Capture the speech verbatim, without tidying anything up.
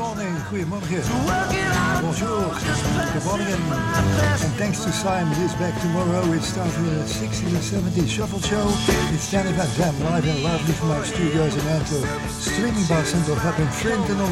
morning, goedemorgen. Bonjour, good morning. And thanks to Simon, he's back tomorrow. It starts with a sixties and seventies shuffle show. It's Jennifer Jam live and lovely from our studios in Antwerp. Streaming by Central Hub in Trenton on